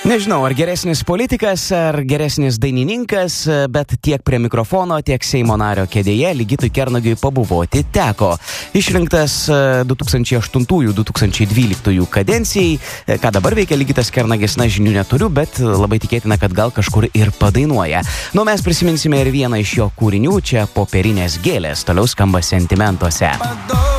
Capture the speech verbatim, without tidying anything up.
Nežinau, ar geresnis politikas, ar geresnis dainininkas, bet tiek prie mikrofono, tiek Seimo nario kėdėje Ligitui Kernagiui pabuvoti teko. Išrinktas du tūkstančiai aštuntųjų - du tūkstančiai dvyliktųjų kadencijai. Ką dabar veikia Ligitas Kernagis, na, žinių neturiu, bet labai tikėtina, kad gal kažkur ir padainuoja. Nu, mes prisiminsime ir vieną iš jo kūrinių, čia Popierinės gėlės, toliau skamba Sentimentuose.